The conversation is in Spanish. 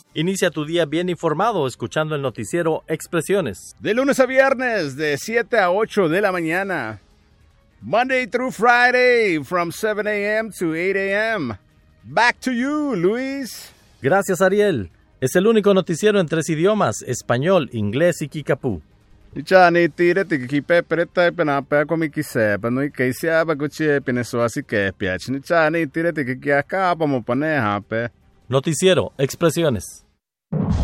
Inicia tu día bien informado escuchando el noticiero Expresiones. De lunes a viernes, de 7 a 8 de la mañana. Monday through Friday, from 7 a.m. to 8 a.m. Back to you, Luis. Gracias, Ariel. Es el único noticiero en 3 idiomas, español, inglés y kikapú. Chani tire tikipe preta penapa komi kise panu ikeisia baguchi pineso así que piach ni chani tire tikiaka como pone hape. Noticiero Expresiones.